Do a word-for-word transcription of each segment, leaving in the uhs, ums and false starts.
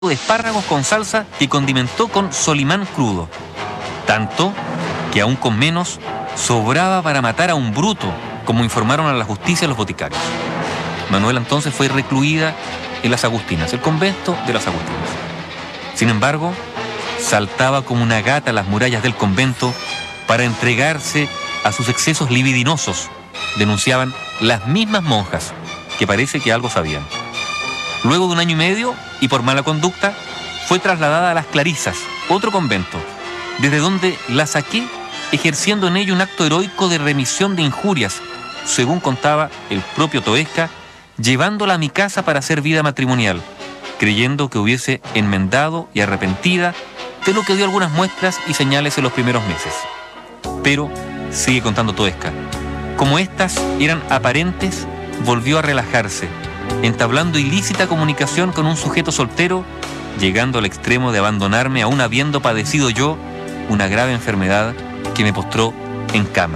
de espárragos con salsa que condimentó con solimán crudo. Tanto que aún con menos sobraba para matar a un bruto, como informaron a la justicia los boticarios. Manuela entonces fue recluida en las Agustinas, el convento de las Agustinas. Sin embargo, saltaba como una gata a las murallas del convento para entregarse a sus excesos libidinosos, denunciaban las mismas monjas, que parece que algo sabían. Luego de un año y medio, y por mala conducta, fue trasladada a las Clarisas, otro convento, desde donde la saqué ejerciendo en ello un acto heroico de remisión de injurias, según contaba el propio Toesca, llevándola a mi casa para hacer vida matrimonial, creyendo que hubiese enmendado y arrepentida de lo que dio algunas muestras y señales en los primeros meses. Pero, sigue contando Toesca, como estas eran aparentes, volvió a relajarse, entablando ilícita comunicación con un sujeto soltero, llegando al extremo de abandonarme aún habiendo padecido yo una grave enfermedad que me postró en cama.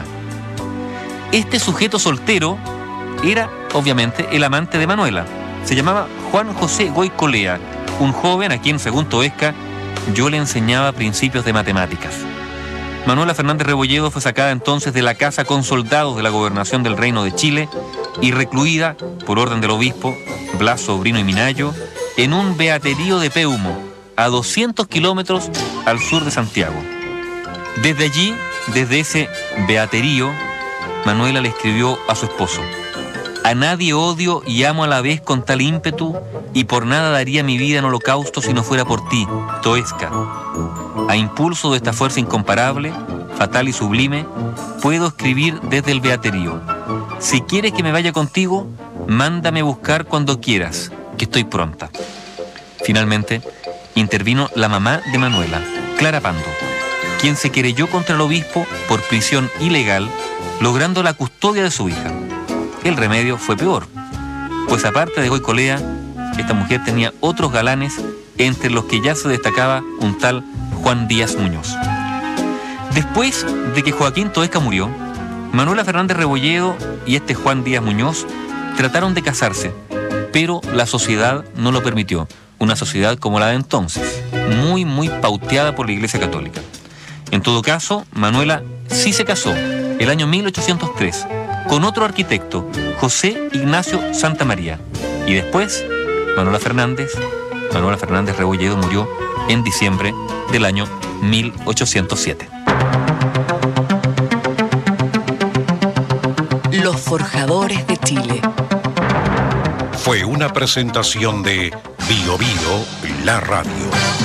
Este sujeto soltero era, obviamente, el amante de Manuela. Se llamaba Juan José Goicolea, un joven a quien, según Toesca, yo le enseñaba principios de matemáticas. Manuela Fernández Rebolledo fue sacada entonces de la casa con soldados de la gobernación del Reino de Chile y recluida, por orden del obispo, Blas Sobrino y Minayo, en un beaterío de Peumo, a doscientos kilómetros al sur de Santiago. Desde allí, desde ese beaterío, Manuela le escribió a su esposo: a nadie odio y amo a la vez con tal ímpetu, y por nada daría mi vida en holocausto si no fuera por ti, Toesca. A impulso de esta fuerza incomparable, fatal y sublime, puedo escribir desde el beaterío: si quieres que me vaya contigo, mándame buscar cuando quieras, que estoy pronta. Finalmente, intervino la mamá de Manuela, Clara Pando, quien se querelló contra el obispo por prisión ilegal, logrando la custodia de su hija. El remedio fue peor, pues aparte de Goicolea, esta mujer tenía otros galanes, entre los que ya se destacaba un tal Juan Díaz Muñoz. Después de que Joaquín Toesca murió, Manuela Fernández Rebolledo y este Juan Díaz Muñoz trataron de casarse, pero la sociedad no lo permitió, una sociedad como la de entonces, muy, muy pauteada por la Iglesia Católica. En todo caso, Manuela sí se casó el año mil ochocientos tres con otro arquitecto, José Ignacio Santamaría, y después Manuela Fernández, Manuela Fernández Rebolledo murió en diciembre del año mil ochocientos siete. Los Forjadores de Chile. Fue una presentación de Bio Bio, la radio.